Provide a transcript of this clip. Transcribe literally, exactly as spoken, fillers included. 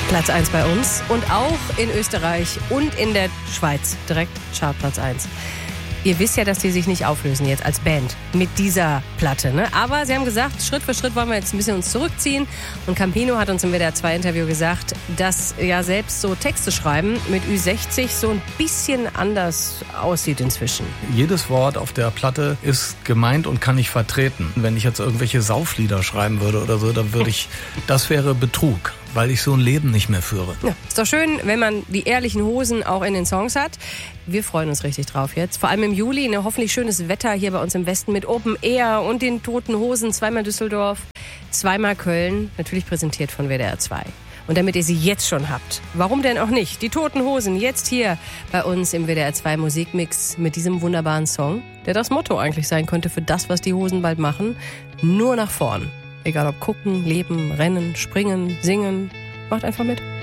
Platz eins bei uns und auch in Österreich und in der Schweiz direkt Chartplatz eins. Ihr wisst ja, dass die sich nicht auflösen jetzt als Band mit dieser Platte, ne? Aber sie haben gesagt, Schritt für Schritt wollen wir jetzt ein bisschen uns zurückziehen. Und Campino hat uns im W D R zwei Interview gesagt, dass ja selbst so Texte schreiben mit Ü sechzig so ein bisschen anders aussieht inzwischen. Jedes Wort auf der Platte ist gemeint und kann ich vertreten. Wenn ich jetzt irgendwelche Sauflieder schreiben würde oder so, dann würde ich, das wäre Betrug, weil ich so ein Leben nicht mehr führe. Ja, ist doch schön, wenn man die ehrlichen Hosen auch in den Songs hat. Wir freuen uns richtig drauf jetzt. Vor allem im Juli, ne, hoffentlich schönes Wetter hier bei uns im Westen mit Open Air und den Toten Hosen. Zweimal Düsseldorf, zweimal Köln. Natürlich präsentiert von W D R zwei. Und damit ihr sie jetzt schon habt, warum denn auch nicht? Die Toten Hosen jetzt hier bei uns im W D R zwei Musikmix mit diesem wunderbaren Song, der das Motto eigentlich sein könnte für das, was die Hosen bald machen. Nur nach vorn. Egal ob gucken, leben, rennen, springen, singen. Macht einfach mit.